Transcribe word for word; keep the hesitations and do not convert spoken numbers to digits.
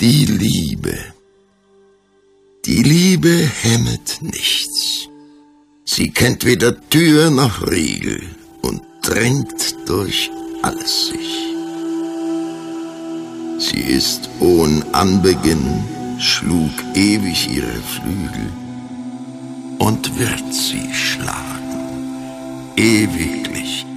Die Liebe. Die Liebe hemmet nichts. Sie kennt weder Tür noch Riegel und drängt durch alles sich. Sie ist ohn Anbeginn, schlug ewig ihre Flügel und wird sie schlagen, ewiglich.